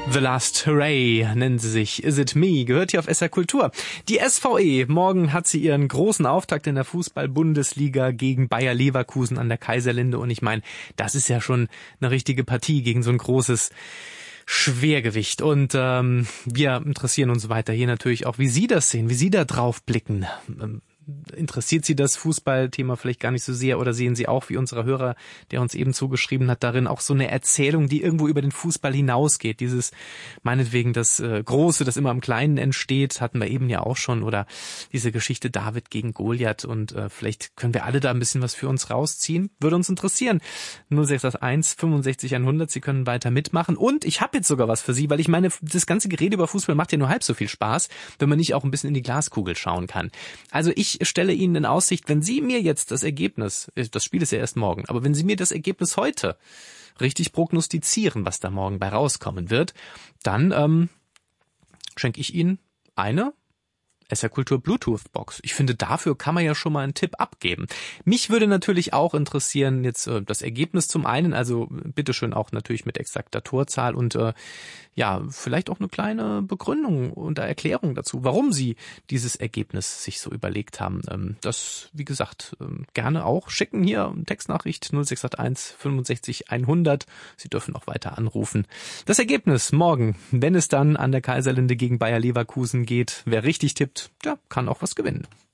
The Last Hooray nennen sie sich. Is It Me? Gehört hier auf SR Kultur. Die SVE, morgen hat sie ihren großen Auftakt in der Fußball-Bundesliga gegen Bayer Leverkusen an der Kaiserlinde. Und ich meine, das ist ja schon eine richtige Partie gegen so ein großes Schwergewicht. Und wir interessieren uns weiter hier natürlich auch, wie Sie das sehen, wie Sie da drauf blicken. Interessiert Sie das Fußballthema vielleicht gar nicht so sehr oder sehen Sie auch, wie unser Hörer, der uns eben zugeschrieben hat, darin auch so eine Erzählung, die irgendwo über den Fußball hinausgeht? Dieses, meinetwegen das Große, das immer im Kleinen entsteht, hatten wir eben ja auch schon, oder diese Geschichte David gegen Goliath, und vielleicht können wir alle da ein bisschen was für uns rausziehen. Würde uns interessieren. 0681 65 100, Sie können weiter mitmachen. Und ich habe jetzt sogar was für Sie, weil ich meine, das ganze Gerede über Fußball macht ja nur halb so viel Spaß, wenn man nicht auch ein bisschen in die Glaskugel schauen kann. Also ich stelle Ihnen in Aussicht, wenn Sie mir jetzt das Ergebnis, das Spiel ist ja erst morgen, aber wenn Sie mir das Ergebnis heute richtig prognostizieren, was da morgen bei rauskommen wird, dann schenke ich Ihnen eine SR Kultur Bluetooth-Box. Ich finde, dafür kann man ja schon mal einen Tipp abgeben. Mich würde natürlich auch interessieren, jetzt das Ergebnis zum einen, also bitteschön auch natürlich mit exakter Torzahl und ja, vielleicht auch eine kleine Begründung und Erklärung dazu, warum Sie dieses Ergebnis sich so überlegt haben. Das, wie gesagt, gerne auch schicken hier, Textnachricht 0681 65 100. Sie dürfen auch weiter anrufen. Das Ergebnis morgen, wenn es dann an der Kaiserlinde gegen Bayer Leverkusen geht, wer richtig tippt, der kann auch was gewinnen.